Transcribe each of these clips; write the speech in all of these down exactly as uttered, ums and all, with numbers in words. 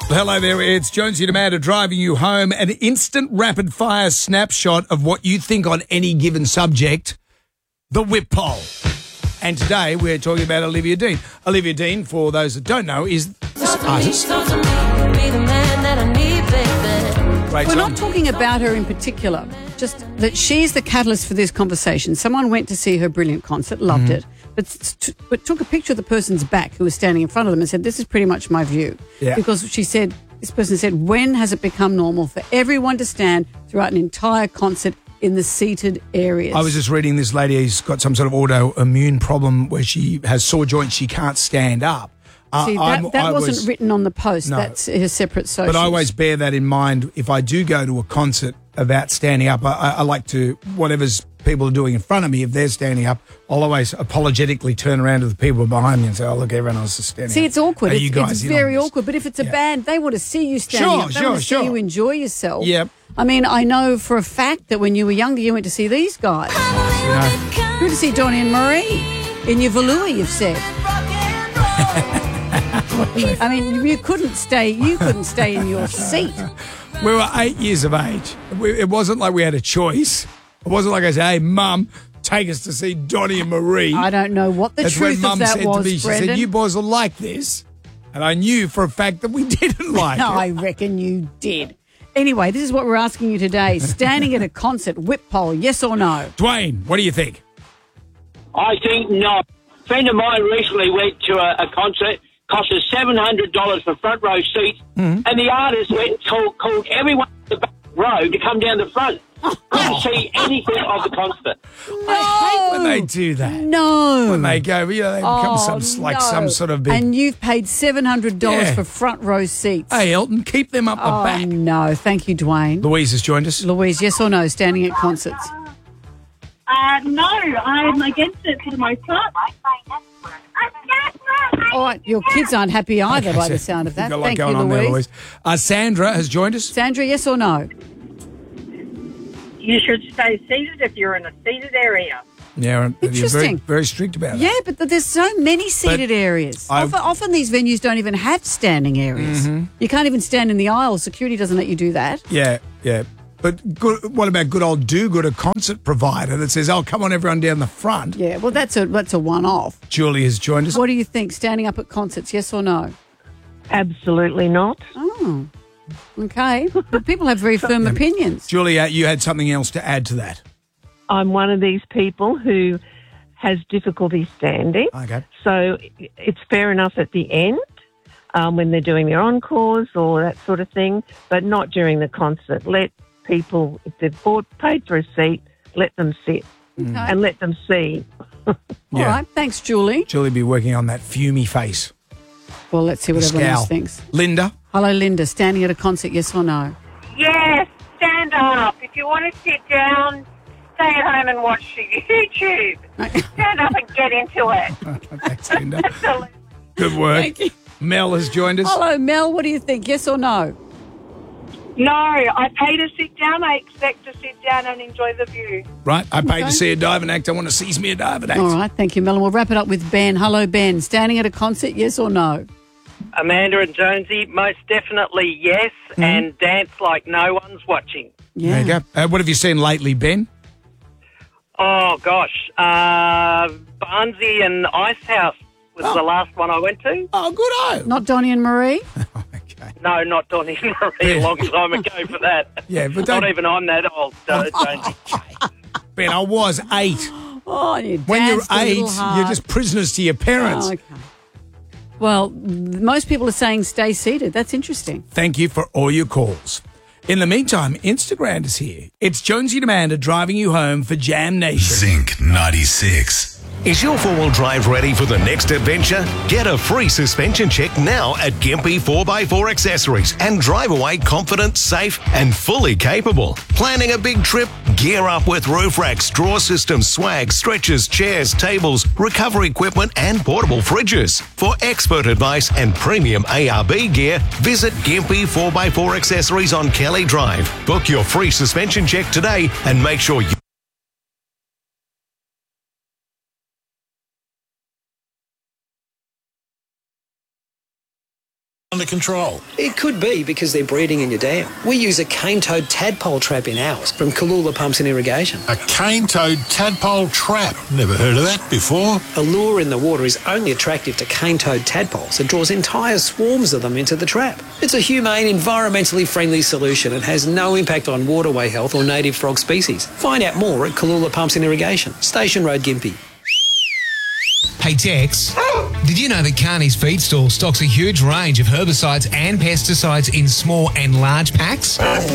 Hello there, it's Jonesy and Amanda driving you home. An instant rapid-fire snapshot of what you think on any given subject, the whip poll. And today we're talking about Olivia Dean. Olivia Dean, for those that don't know, is this artist. Great We're song. Not talking about her in particular, just that she's the catalyst for this conversation. Someone went to see her brilliant concert, loved mm-hmm. it, but, but took a picture of the person's back who was standing in front of them and said, this is pretty much my view. Yeah. Because she said, this person said, when has it become normal for everyone to stand throughout an entire concert in the seated areas? I was just reading this lady who's got some sort of autoimmune problem where she has sore joints, she can't stand up. Uh, See, that, that wasn't was, written on the post. No. That's a separate social. But I always bear that in mind if I do go to a concert about standing up. I, I like to, whatever's people are doing in front of me, if they're standing up, I'll always apologetically turn around to the people behind me and say, oh, look, everyone else is standing See, up. it's awkward. Are It's, you guys it's in very on this? awkward. But if it's a Yeah. band, they want to see you standing Sure, up. They sure, want to sure. see you enjoy yourself. Yep. I mean, I know for a fact that when you were younger, you went to see these guys. You know. You went to see Donnie and Marie in your Valui, you've said. I mean, you couldn't stay. You couldn't stay in your seat. We were eight years of age. We, it wasn't like we had a choice. It wasn't like I said, hey, Mum, take us to see Donnie and Marie. I don't know what the That's truth when Mum of that said was, to me, she Brendan. said, you boys will like this. And I knew for a fact that we didn't like No, it. I reckon you did. Anyway, this is what we're asking you today. Standing at a concert, whip poll, yes or no? Dwayne, what do you think? I think not. A friend of mine recently went to a, a concert, cost us seven hundred dollars for front row seats, Mm-hmm. and the artist went and called, called everyone in the back row to come down the front. Couldn't see anything of the concert. I hate when they do that. No. When they go, you know, they become Oh, some, like no. some sort of big... And you've paid seven hundred dollars Yeah. for front row seats. Hey, Elton, keep them up oh, the back. no. Thank you, Dwayne. Louise has joined us. Louise, yes or no, standing at concerts? Uh, no, I'm against it for the most part. All right, your kids aren't happy either Okay, by so the sound of that. you've got a lot Thank you, going on Louise. there, Louise. Uh, Sandra has joined us. Sandra, yes or no? You should stay seated if you're in a seated area. Yeah, and you're very, Interesting. very strict about Yeah, that. but th- there's so many seated areas. I- Often, often these venues don't even have standing areas. Mm-hmm. You can't even stand in the aisle. Security doesn't let you do that. Yeah, yeah. But good, what about good old do-good, a concert provider that says, oh, come on, everyone down the front? Yeah, well, that's a that's a one-off. Julie has joined us. What do you think? Standing up at concerts, yes or no? Absolutely not. Oh, okay. But people have very firm opinions. Julia, you had something else to add to that. I'm one of these people who has difficulty standing. Okay. So it's fair enough at the end um, when they're doing their encores or that sort of thing, but not during the concert. Let people, if they've bought, paid for a seat, let them sit Okay. and let them see. All Yeah. right. Thanks, Julie. Julie be working on that fumy face. Well, let's see what everyone Scowl. else thinks. Linda? Hello, Linda. Standing at a concert, yes or no? Yes, stand up. If you want to sit down, stay at home and watch YouTube. Stand up and get into it. Thanks, Linda. Absolutely. Good work. Thank you. Mel has joined us. Hello, Mel. What do you think? Yes or no? No, I pay to sit down. I expect to sit down and enjoy the view. Right, I paid Okay. to see a diving act. I want to seize me a diving act. All right. Thank you, Mel. And we'll wrap it up with Ben. Hello, Ben. Standing at a concert, yes or no? Amanda and Jonesy, most definitely yes, and dance like no one's watching. Yeah. There you go. Uh, what have you seen lately, Ben? Oh, gosh. Uh, Barnsley and Icehouse was Oh. the last one I went to. Oh, good eye. Not Donnie and Marie? Okay. No, not Donnie and Marie, a long time ago for that. Yeah, but Not don't- even I'm that old, uh, Jonesy. Ben, I was eight. Oh, you When you're danced a eight, little hard. you're just prisoners to your parents. Oh, okay. Well, most people are saying stay seated. That's interesting. Thank you for all your calls. In the meantime, Instagram is here. It's Jonesy and Amanda driving you home for Jam Nation. Zinc ninety-six. Is your four-wheel drive ready for the next adventure? Get a free suspension check now at Gympie four by four Accessories and drive away confident, safe and fully capable. Planning a big trip? Gear up with roof racks, drawer systems, swag, stretchers, chairs, tables, recovery equipment and portable fridges. For expert advice and premium A R B gear, visit Gympie four by four Accessories on Kelly Drive. Book your free suspension check today and make sure you under control? It could be because they're breeding in your dam. We use a cane-toed tadpole trap in ours from Kalula Pumps and Irrigation. A cane-toed tadpole trap? Never heard of that before. A lure in the water is only attractive to cane-toed tadpoles. It draws entire swarms of them into the trap. It's a humane, environmentally friendly solution and has no impact on waterway health or native frog species. Find out more at Kalula Pumps and Irrigation, Station Road, Gympie. Hey Tex, did you know that Carney's Feed Store stocks a huge range of herbicides and pesticides in small and large packs?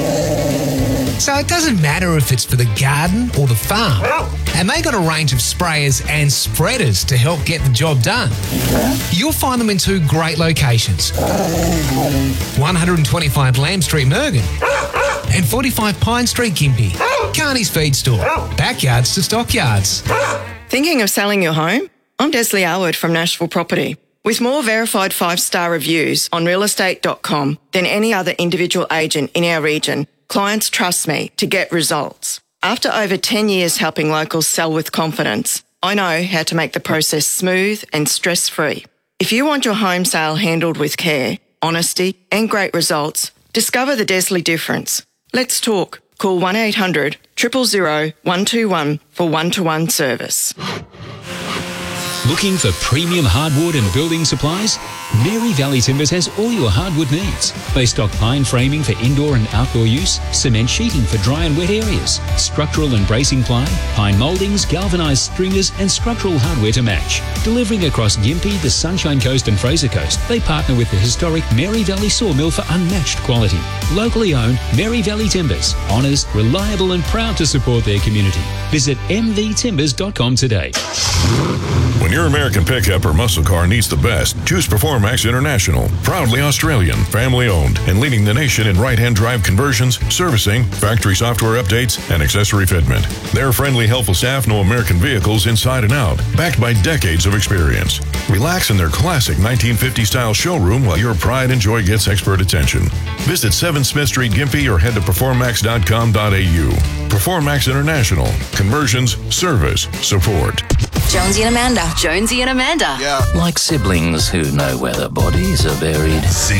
So it doesn't matter if it's for the garden or the farm. And they got a range of sprayers and spreaders to help get the job done. You'll find them in two great locations. one twenty-five Lamb Street, Mergen, and forty-five Pine Street, Gympie. Carney's Feed Store. Backyards to stockyards. Thinking of selling your home? I'm Desley Arwood from Nashville Property. With more verified five-star reviews on real estate dot com than any other individual agent in our region, clients trust me to get results. After over ten years helping locals sell with confidence, I know how to make the process smooth and stress-free. If you want your home sale handled with care, honesty and great results, discover the Desley difference. Let's talk. Call one eight hundred, zero zero zero, one two one for one-to-one service. Looking for premium hardwood and building supplies? Mary Valley Timbers has all your hardwood needs. They stock pine framing for indoor and outdoor use, cement sheeting for dry and wet areas, structural and bracing ply, pine mouldings, galvanised stringers and structural hardware to match. Delivering across Gympie, the Sunshine Coast and Fraser Coast, they partner with the historic Mary Valley Sawmill for unmatched quality. Locally owned, Mary Valley Timbers. Honest, reliable and proud to support their community. Visit m v timbers dot com today. When your American pickup or muscle car needs the best, choose Performax International. Proudly Australian, family-owned, and leading the nation in right-hand drive conversions, servicing, factory software updates, and accessory fitment. Their friendly, helpful staff know American vehicles inside and out, backed by decades of experience. Relax in their classic nineteen fifties-style showroom while your pride and joy gets expert attention. Visit seven Smith Street, Gympie, or head to performax dot com dot a u. Performax International. Conversions, service, support. Jonesy and Amanda. Jonesy and Amanda. Yeah. Like siblings who know where their bodies are buried.